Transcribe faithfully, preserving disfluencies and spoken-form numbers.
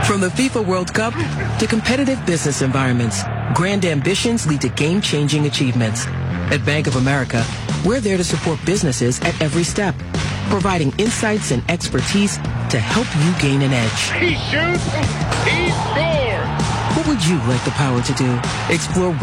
From the FIFA World Cup to competitive business environments, grand ambitions lead to game-changing achievements. At Bank of America, we're there to support businesses at every step, providing insights and expertise to help you gain an edge. He shoots, he scores! What would you like the power to do? Explore